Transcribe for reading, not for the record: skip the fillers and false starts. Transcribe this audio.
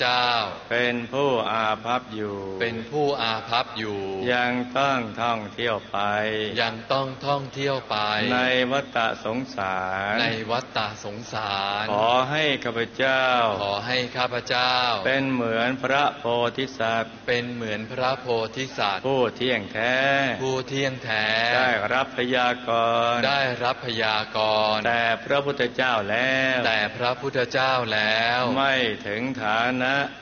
เจ้าเป็นผู้อาภัพอยู่เป็นผู้อาภัพอยู่ยังต้องท่องเที่ยวไปยังต้องท่องเที่ยวไปในวัฏสงสารในวัฏสงสารขอให้ข้าพเจ้าขอให้ข้าพเจ้าเป็นเหมือนพระโพธิสัตว์เป็นเหมือนพระโพธิสัตว์ผู้เที่ยงแท้ผู้เที่ยงแท้ได้รับพยากรณ์ได้รับพยากรณ์แต่พระพุทธเจ้าแล้วแต่พระพุทธเจ้าแล้วไม่ถึงฐานะ